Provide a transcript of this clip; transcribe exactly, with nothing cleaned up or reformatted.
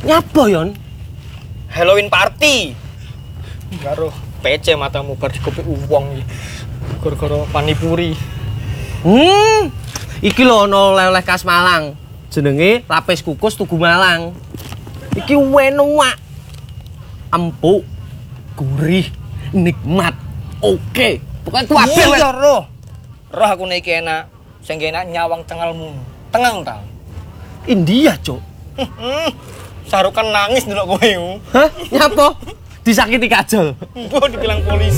Nyapa yon? Halloween party. Karo P C matamu bar dikopi uwong iki. Gara-gara panipuri. Hmm. Iki lho ana oleh-oleh khas Malang. Jenenge lapis kukus Tugu Malang. Iki enak. Empuk, gurih, nikmat. Oke. Bukan kabeh. Iya roh. Roh aku nek iki enak. Sing enak nyawang cengelmu. Tengang ta. India, Cuk. Sarukan nangis ndelok kowe. Hah? Nyapa? Disakiti kajol. Mbok dibilang polisi.